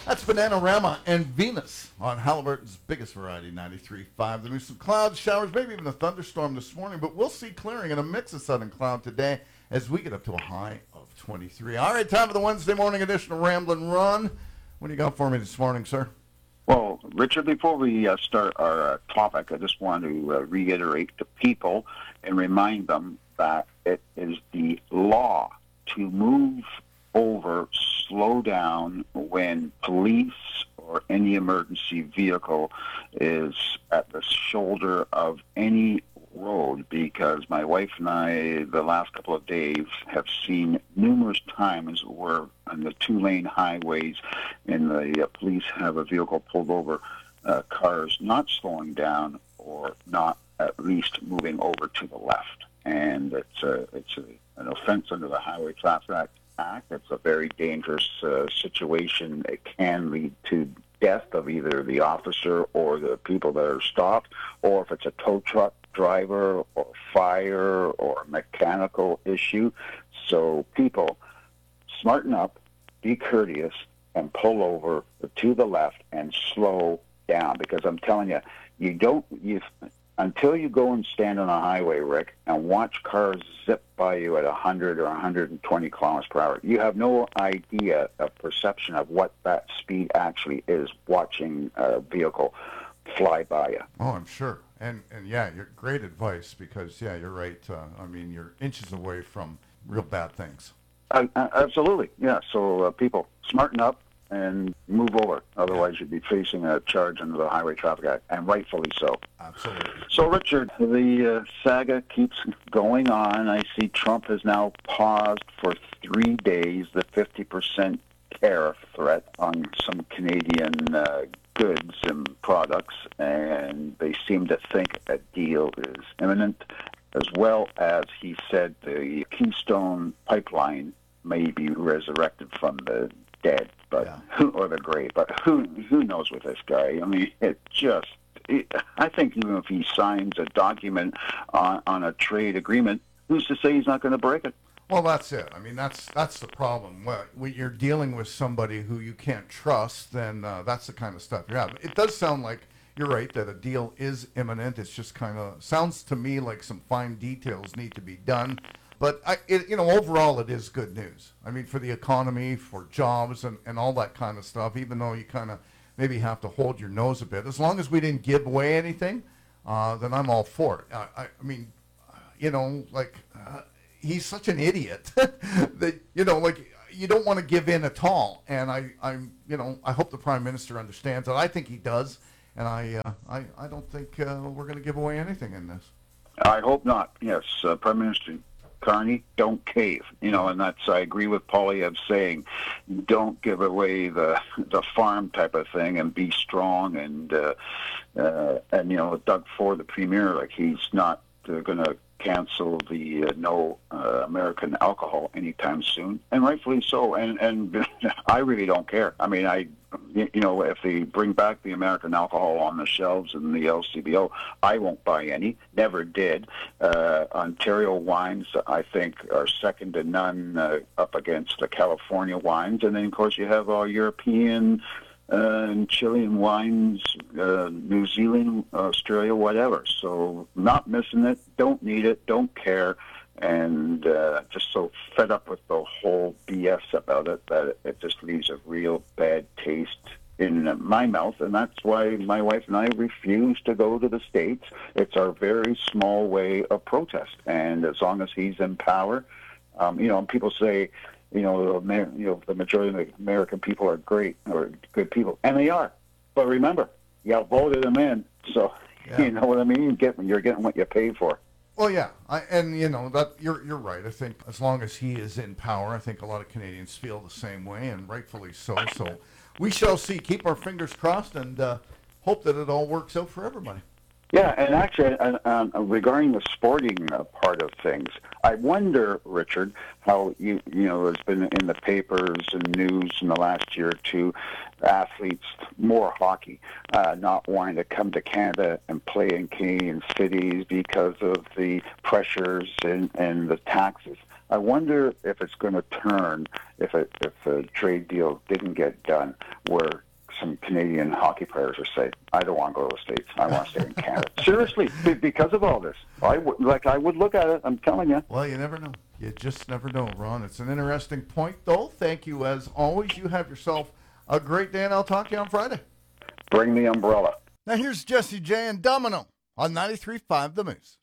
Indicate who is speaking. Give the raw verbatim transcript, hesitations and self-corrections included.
Speaker 1: That's Bananarama and Venus on Halliburton's biggest variety, ninety-three point five. There's some clouds, showers, maybe even a thunderstorm this morning, but we'll see clearing and a mix of sun and cloud today as we get up to a high of twenty-three. All right, time for the Wednesday morning edition of Ramblin' Run. What do you got for me this morning, sir?
Speaker 2: Well, Richard, before we uh, start our uh, topic, I just want to uh, reiterate to people and remind them that it is the law to move over, slow down when police or any emergency vehicle is at the shoulder of any road, because my wife and I, the last couple of days, have seen numerous times where on the two-lane highways and the uh, police have a vehicle pulled over, uh, cars not slowing down or not at least moving over to the left. And it's, a, it's a, an offense under the Highway Traffic Act. Act. It's a very dangerous uh, situation. It can lead to death of either the officer or the people that are stopped, or if it's a tow truck driver or fire or a mechanical issue. So people, smarten up, be courteous, and pull over to the left and slow down, because I'm telling you, you don't, you until you go and stand on a highway, Rick, and watch cars zip by you at one hundred or one hundred twenty kilometers per hour, you have no idea of perception of what that speed actually is watching a vehicle fly by you.
Speaker 1: Oh, I'm sure. And, and yeah, you're great advice because, yeah, you're right. Uh, I mean, you're inches away from real bad things.
Speaker 2: Uh, uh, absolutely, yeah. So uh, people, smarten up and move over. Otherwise, you'd be facing a charge under the Highway Traffic Act, and rightfully so.
Speaker 1: Absolutely.
Speaker 2: So, Richard, the uh, saga keeps going on. I see Trump has now paused for three days the fifty percent tariff threat on some Canadian uh, goods and products, and they seem to think a deal is imminent, as well as he said the Keystone Pipeline may be resurrected from the dead, but
Speaker 1: yeah.
Speaker 2: who, or the grave, but who who knows with this guy? I mean, it just, it, I think even if he signs a document on, on a trade agreement, who's to say he's not going to break it?
Speaker 1: Well, that's it. I mean, that's that's the problem. When you're dealing with somebody who you can't trust, then uh, that's the kind of stuff you have. It does sound like you're right that a deal is imminent. It's just kind of sounds to me like some fine details need to be done. But, I, it, you know, overall it is good news. I mean, for the economy, for jobs, and, and all that kind of stuff, even though you kind of maybe have to hold your nose a bit. As long as we didn't give away anything, uh, then I'm all for it. I, I, I mean, you know, like, uh, he's such an idiot that, you know, like, you don't want to give in at all. And I, I'm, you know, I hope the Prime Minister understands that. I think he does. And I, uh, I, I don't think uh, we're going to give away anything in this.
Speaker 2: I hope not, yes. Uh, Prime Minister Carney, don't cave, you know, and that's, I agree with Poilievre saying, don't give away the the farm type of thing, and be strong, and uh, uh, and you know, Doug Ford, the premier, like, he's not uh, going to cancel the uh, no uh, American alcohol anytime soon, and rightfully so. And and I really don't care. I mean, I you know, if they bring back the American alcohol on the shelves in the L C B O, I won't buy any. Never did. Uh, Ontario wines, I think, are second to none uh, up against the California wines, and then of course you have all European Uh, and Chilean wines, uh, New Zealand, Australia, whatever. So not missing it, don't need it, don't care, and uh, just so fed up with the whole B S about it that it, it just leaves a real bad taste in my mouth, and that's why my wife and I refuse to go to the States. It's our very small way of protest, and as long as he's in power, um, you know, people say, you know, the, you know, the majority of the American people are great or good people, and they are. But remember, you voted them in, so yeah. You know what I mean. You get, you're getting what you pay for.
Speaker 1: Well, yeah, I, and you know that you're you're right. I think as long as he is in power, I think a lot of Canadians feel the same way, and rightfully so. So we shall see. Keep our fingers crossed, and uh, hope that it all works out for everybody.
Speaker 2: Yeah, and actually, uh, um, regarding the sporting uh, part of things, I wonder, Richard, how you you know there's been in the papers and news in the last year or two, athletes, more hockey, uh, not wanting to come to Canada and play in Canadian cities because of the pressures and, and the taxes. I wonder if it's going to turn if a, if a trade deal didn't get done where some Canadian hockey players are saying, I don't want to go to the States. I want to stay in Canada. Seriously, be- because of all this. I w- like, I would look at it. I'm telling you.
Speaker 1: Well, you never know. You just never know, Ron. It's an interesting point, though. Thank you, as always. You have yourself a great day, and I'll talk to you on Friday.
Speaker 2: Bring the umbrella.
Speaker 1: Now, here's Jesse J and Domino on ninety-three point five The Moose.